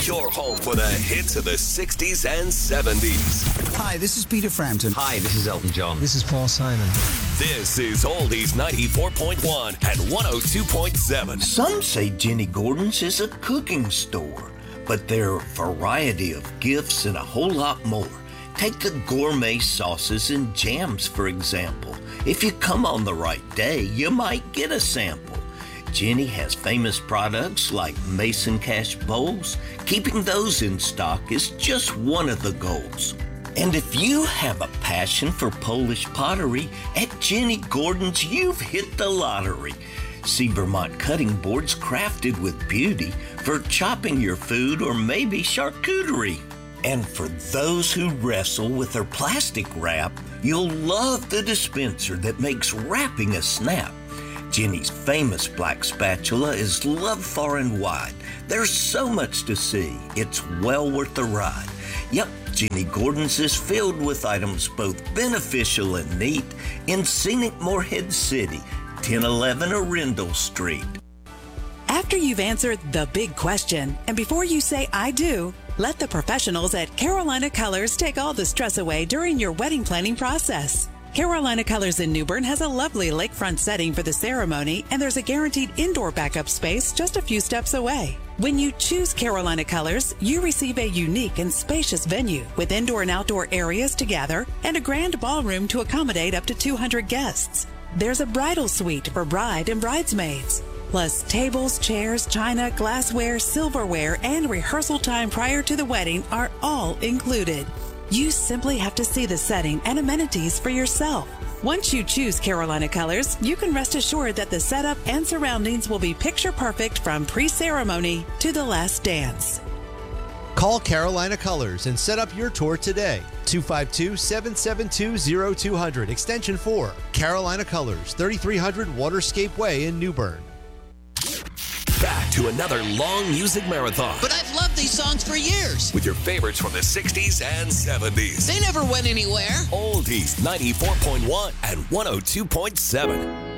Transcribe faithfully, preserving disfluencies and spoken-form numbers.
Your home for the hits of the sixties and seventies. Hi, this is Peter Frampton. Hi, this is Elton John. This is Paul Simon. This is Oldies ninety-four point one and one oh two point seven. Some say Jenny Gordon's is a cooking store, but there are a variety of gifts and a whole lot more. Take the gourmet sauces and jams, for example. If you come on the right day, you might get a sample. Jenny has famous products like Mason Cash bowls. Keeping those in stock is just one of the goals. And if you have a passion for Polish pottery, at Jenny Gordon's you've hit the lottery. See Vermont cutting boards crafted with beauty for chopping your food or maybe charcuterie. And for those who wrestle with their plastic wrap, you'll love the dispenser that makes wrapping a snap. Jenny's famous black spatula is loved far and wide. There's so much to see, it's well worth the ride. Yep, Jenny Gordon's is filled with items both beneficial and neat in scenic Morehead City, ten eleven Arundel Street. After you've answered the big question, and before you say I do, let the professionals at Carolina Colors take all the stress away during your wedding planning process. Carolina Colors in New Bern has a lovely lakefront setting for the ceremony, and there's a guaranteed indoor backup space just a few steps away. When you choose Carolina Colors, you receive a unique and spacious venue with indoor and outdoor areas to gather and a grand ballroom to accommodate up to two hundred guests. There's a bridal suite for bride and bridesmaids. Plus, tables, chairs, china, glassware, silverware, and rehearsal time prior to the wedding are all included. You simply have to see the setting and amenities for yourself. Once you choose Carolina Colors, you can rest assured that the setup and surroundings will be picture perfect from pre-ceremony to the last dance. Call Carolina Colors and set up your tour today. two five two, seven seven two, zero two zero zero, extension four. Carolina Colors, thirty-three hundred Waterscape Way in New Bern. Back to another long music marathon. But I've loved these songs for years. With your favorites from the sixties and seventies. They never went anywhere. Oldies ninety-four point one and one oh two point seven.